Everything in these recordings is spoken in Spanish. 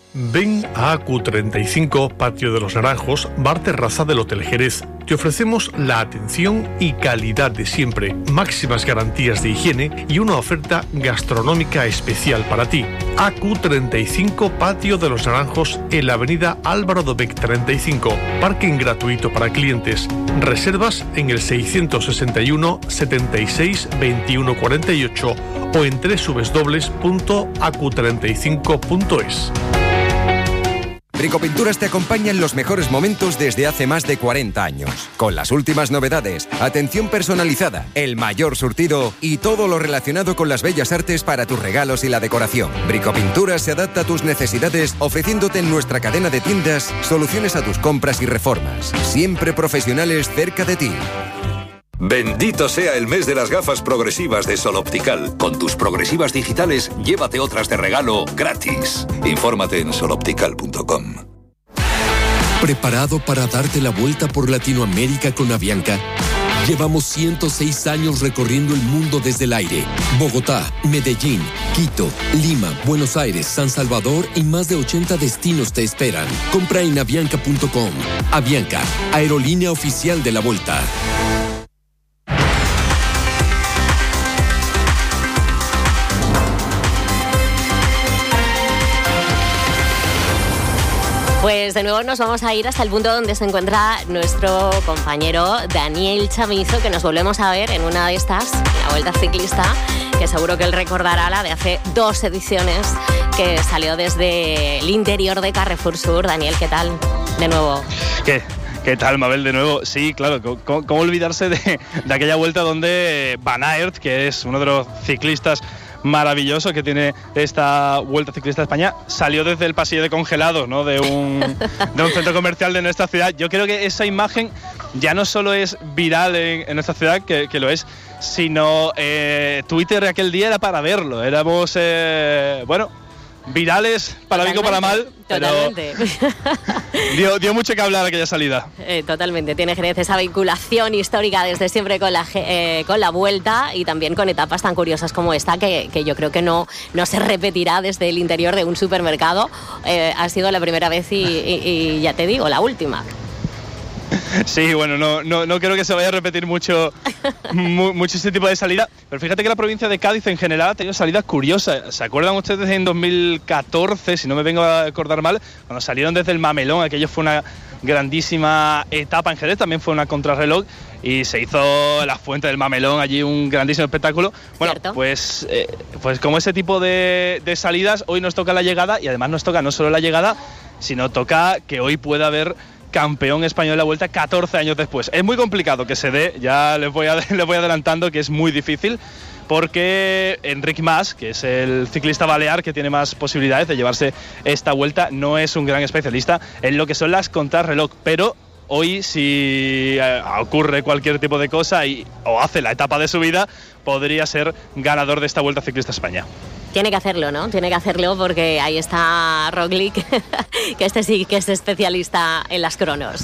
Ven a AQ35, Patio de los Naranjos, bar terraza del Hotel Jerez. Te ofrecemos la atención y calidad de siempre, máximas garantías de higiene y una oferta gastronómica especial para ti. AQ35, Patio de los Naranjos, en la avenida Álvaro Domecq 35. Parking gratuito para clientes. Reservas en el 661 76 21 48 o en www.acu35.es. Bricopinturas te acompaña en los mejores momentos desde hace más de 40 años. Con las últimas novedades, atención personalizada, el mayor surtido y todo lo relacionado con las bellas artes para tus regalos y la decoración. Bricopinturas se adapta a tus necesidades, ofreciéndote en nuestra cadena de tiendas soluciones a tus compras y reformas. Siempre profesionales cerca de ti. Bendito sea el mes de las gafas progresivas de Sol Optical. Con tus progresivas digitales, llévate otras de regalo gratis. Infórmate en soloptical.com. ¿Preparado para darte la vuelta por Latinoamérica con Avianca? Llevamos 106 años recorriendo el mundo desde el aire. Bogotá, Medellín, Quito, Lima, Buenos Aires, San Salvador y más de 80 destinos te esperan. Compra en avianca.com. Avianca, aerolínea oficial de la Vuelta. Pues de nuevo nos vamos a ir hasta el punto donde se encuentra nuestro compañero Daniel Chamizo, que nos volvemos a ver en una de estas, la Vuelta Ciclista, que seguro que él recordará, la de hace 2 ediciones, que salió desde el interior de Carrefour Sur. Daniel, ¿qué tal? De nuevo. ¿Qué tal, Mabel? De nuevo, sí, claro, ¿cómo olvidarse de aquella vuelta donde Van Aert, que es uno de los ciclistas maravilloso que tiene esta Vuelta Ciclista a España, salió desde el pasillo de congelados, ¿no? de un centro comercial de nuestra ciudad. Yo creo que esa imagen ya no solo es viral en nuestra ciudad, que lo es, sino Twitter aquel día era para verlo. Éramos, virales, para bien o para mal. Totalmente. Dio mucho que hablar aquella salida. Totalmente. Tiene Jerez esa vinculación histórica desde siempre con la Vuelta y también con etapas tan curiosas como esta, que yo creo que no se repetirá desde el interior de un supermercado. Ha sido la primera vez y ya te digo, la última. Sí, bueno, no creo que se vaya a repetir mucho ese tipo de salida, pero fíjate que la provincia de Cádiz en general ha tenido salidas curiosas. ¿Se acuerdan ustedes en 2014, si no me vengo a acordar mal, cuando salieron desde el Mamelón? Aquello fue una grandísima etapa en Jerez, también fue una contrarreloj y se hizo la Fuente del Mamelón, allí un grandísimo espectáculo. Bueno, pues como ese tipo de salidas, hoy nos toca la llegada, y además nos toca no solo la llegada, sino toca que hoy pueda haber campeón español de la Vuelta 14 años después. Es muy complicado que se dé, ya les voy adelantando que es muy difícil, porque Enric Mas, que es el ciclista balear que tiene más posibilidades de llevarse esta Vuelta, no es un gran especialista en lo que son las contrarreloj, pero hoy, si ocurre cualquier tipo de cosa o hace la etapa de su vida, podría ser ganador de esta Vuelta Ciclista a España. Tiene que hacerlo, ¿no? Tiene que hacerlo porque ahí está Roglic, que este sí que es especialista en las cronos.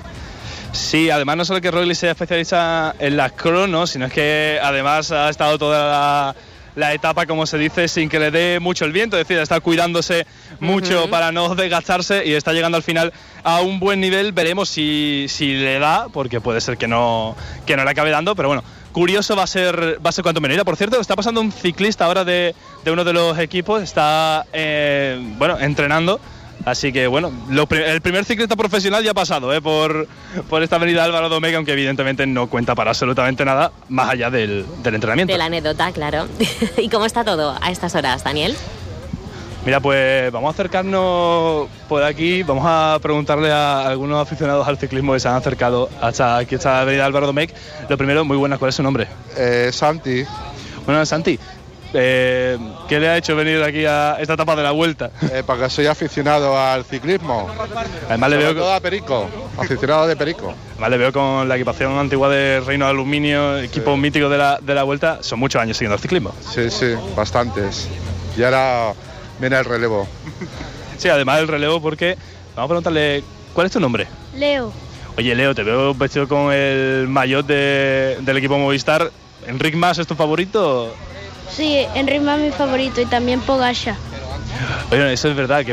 Sí, además no solo que Roglic sea especialista en las cronos, sino es que además ha estado toda la etapa, como se dice, sin que le dé mucho el viento, es decir, está cuidándose mucho para no desgastarse y está llegando al final a un buen nivel. Veremos si le da, porque puede ser que no le acabe dando, pero bueno, curioso va a ser cuanto menos. Mira, por cierto, está pasando un ciclista ahora de uno de los equipos, está entrenando. Así que bueno, el primer ciclista profesional ya ha pasado por esta avenida Álvaro Domecq, aunque evidentemente no cuenta para absolutamente nada más allá del entrenamiento. De la anécdota, claro. ¿Y cómo está todo a estas horas, Daniel? Mira, pues vamos a acercarnos por aquí, vamos a preguntarle a algunos aficionados al ciclismo que se han acercado hasta aquí, esta avenida Álvaro Domecq. Lo primero, muy buenas, ¿cuál es su nombre? Santi. Bueno, Santi, ¿qué le ha hecho venir aquí a esta etapa de la Vuelta? Porque soy aficionado al ciclismo. Además le veo todo a Perico, aficionado de Perico. Además le veo con la equipación antigua de Reino de Aluminio, equipo mítico de la Vuelta. Son muchos años siguiendo el ciclismo. Sí, bastantes. Y ahora viene el relevo. Sí, además el relevo, porque vamos a preguntarle, ¿cuál es tu nombre? Leo. Oye, Leo, te veo vestido con el maillot del equipo Movistar. ¿Enric Mas es tu favorito? Sí, Enric Mas es mi favorito y también Pogačar. Oye, eso es verdad, que